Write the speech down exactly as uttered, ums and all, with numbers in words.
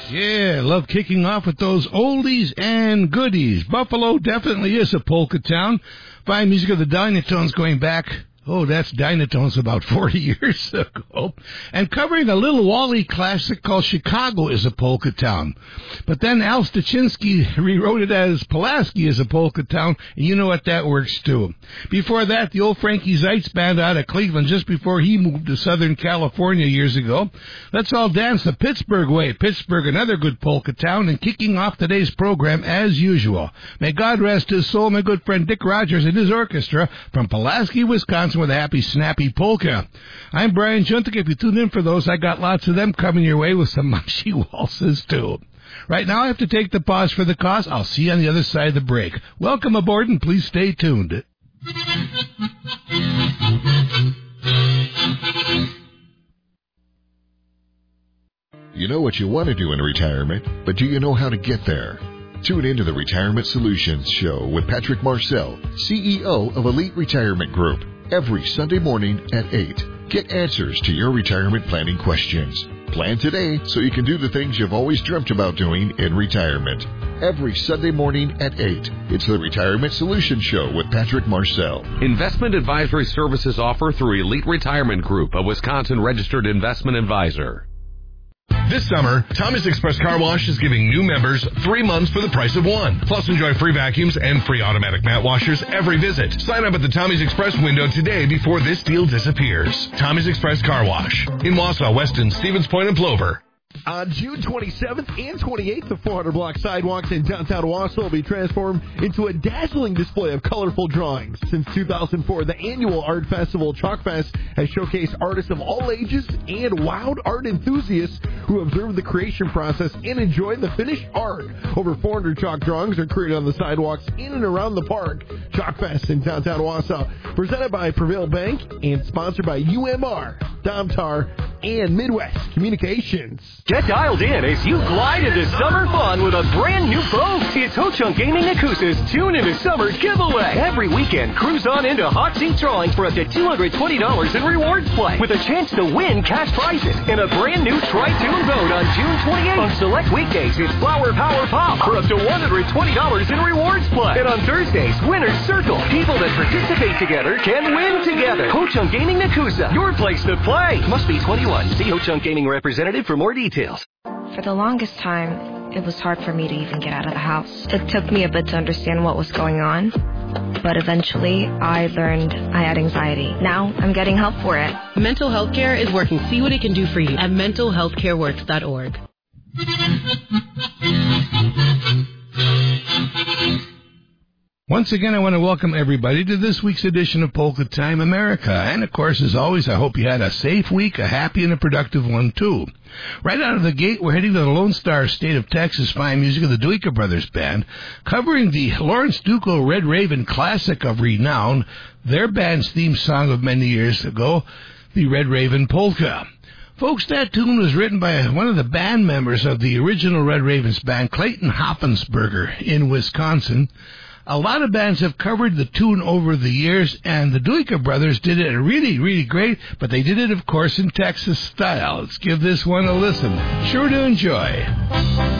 Yeah, love kicking off with those oldies and goodies. Buffalo definitely is a polka town. Fine music of the Dynatones going back, oh, that's Dynatones about forty years ago. And covering a little Wally classic called Chicago is a polka town. But then Al Stachinsky rewrote it as Pulaski is a polka town, and you know what, that works too. Before that, the old Frankie Zeitz band out of Cleveland just before he moved to Southern California years ago. Let's all dance the Pittsburgh way. Pittsburgh, another good polka town, and kicking off today's program as usual. May God rest his soul, my good friend Dick Rogers and his orchestra from Pulaski, Wisconsin, with a happy, snappy polka. I'm Brian Juntek. If you tune in for those, I got lots of them coming your way with some mushy waltzes, too. Right now, I have to take the pause for the cause. I'll see you on the other side of the break. Welcome aboard, and please stay tuned. You know what you want to do in retirement, but do you know how to get there? Tune into the Retirement Solutions Show with Patrick Marcel, C E O of Elite Retirement Group, every Sunday morning at eight. Get answers to your retirement planning questions. Plan today so you can do the things you've always dreamt about doing in retirement. Every Sunday morning at eight. It's the Retirement Solutions Show with Patrick Marcel. Investment advisory services offered through Elite Retirement Group, a Wisconsin registered investment advisor. This summer, Tommy's Express Car Wash is giving new members three months for the price of one. Plus, enjoy free vacuums and free automatic mat washers every visit. Sign up at the Tommy's Express window today before this deal disappears. Tommy's Express Car Wash in Wausau, Weston, Stevens Point, and Plover. On June twenty-seventh and twenty-eighth, the four hundred block sidewalks in downtown Wausau will be transformed into a dazzling display of colorful drawings. Since two thousand four, the annual art festival Chalk Fest has showcased artists of all ages and wowed art enthusiasts who observe the creation process and enjoy the finished art. Over four hundred chalk drawings are created on the sidewalks in and around the park. Chalk Fest in downtown Wausau, presented by Prevail Bank and sponsored by U M R, Domtar, and Midwest Communications. Get dialed in as you glide into summer fun with a brand new boat. It's Ho Chunk Gaming Nakusa's Tune into Summer giveaway. Every weekend, cruise on into hot seat drawings for up to two hundred twenty dollars in rewards play with a chance to win cash prizes and a brand new Tri-Tune boat on June twenty-eighth. On select weekdays, it's Flower Power Pop for up to one hundred twenty dollars in rewards play. And on Thursdays, Winner's Circle. People that participate together can win together. Ho Chunk Gaming Nakusa, your place to play. Must be twenty-one. See Ho Chunk Gaming representative for more details. For the longest time, it was hard for me to even get out of the house. It took me a bit to understand what was going on, but eventually I learned I had anxiety. Now I'm getting help for it. Mental Health Care is working. See what it can do for you at mental health care works dot org. Once again, I want to welcome everybody to this week's edition of Polka Time America. And, of course, as always, I hope you had a safe week, a happy and a productive one, too. Right out of the gate, we're heading to the Lone Star State of Texas, fine music of the Duiker Brothers Band, covering the Lawrence Duco Red Raven classic of renown, their band's theme song of many years ago, the Red Raven Polka. Folks, that tune was written by one of the band members of the original Red Ravens band, Clayton Hoffensberger, in Wisconsin. A lot of bands have covered the tune over the years, and the Duiker Brothers did it really, really great, but they did it, of course, in Texas style. Let's give this one a listen. Sure to enjoy.